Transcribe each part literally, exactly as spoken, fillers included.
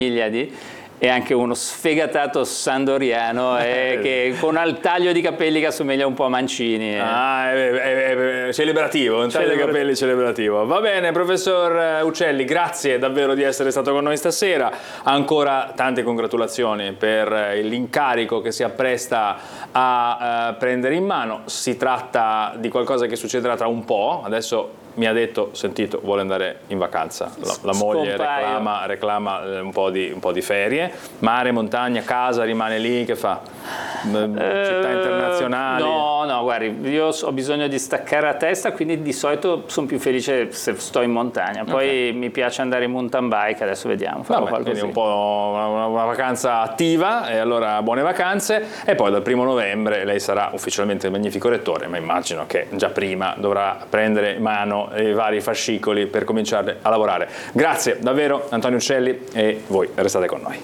Iliadi, è anche uno sfegatato sandoriano e che con un taglio di capelli che assomiglia un po' a Mancini. Ah, è, è, è celebrativo, un taglio di capelli celebrativo. Va bene, professor Uccelli, grazie davvero di essere stato con noi stasera. Ancora tante congratulazioni per l'incarico che si appresta a uh, prendere in mano. Si tratta di qualcosa che succederà tra un po', adesso mi ha detto, sentito, vuole andare in vacanza, la, la moglie reclama, reclama un, po di, un po' di ferie, mare, montagna, casa, rimane lì, che fa? Città internazionali? No, no, guardi, io ho bisogno di staccare la testa, quindi di solito sono più felice se sto in montagna, poi okay. Mi piace andare in mountain bike, adesso vediamo, farò Vabbè, quindi un po' una, una vacanza attiva, e allora buone vacanze, e poi dal primo novembre lei sarà ufficialmente il Magnifico Rettore, ma immagino che già prima dovrà prendere in mano i vari fascicoli per cominciare a lavorare. Grazie davvero Antonio Uccelli, e voi restate con noi.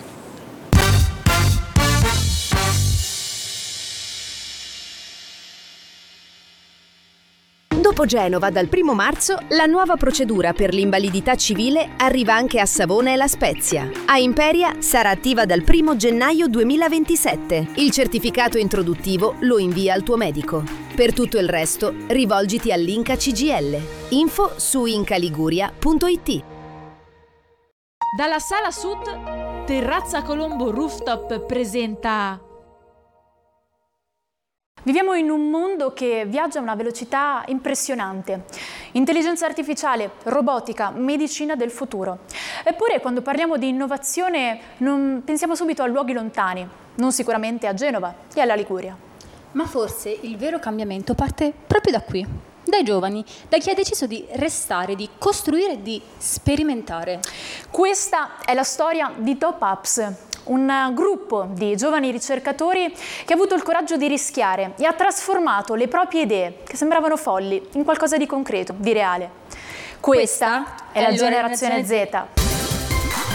Dopo Genova, dal primo marzo, la nuova procedura per l'invalidità civile arriva anche a Savona e La Spezia. A Imperia sarà attiva dal primo gennaio duemilaventisette. Il certificato introduttivo lo invia al tuo medico. Per tutto il resto, rivolgiti all'Inca C G L. Info su incaliguria punto it. Dalla Sala Sud, Terrazza Colombo Rooftop presenta... Viviamo in un mondo che viaggia a una velocità impressionante. Intelligenza artificiale, robotica, medicina del futuro. Eppure quando parliamo di innovazione non pensiamo subito a luoghi lontani, non sicuramente a Genova e alla Liguria. Ma forse il vero cambiamento parte proprio da qui, dai giovani, da chi ha deciso di restare, di costruire e di sperimentare. Questa è la storia di Top Apps, un gruppo di giovani ricercatori che ha avuto il coraggio di rischiare e ha trasformato le proprie idee, che sembravano folli, in qualcosa di concreto, di reale. Questa, Questa è la, è la generazione, generazione Z.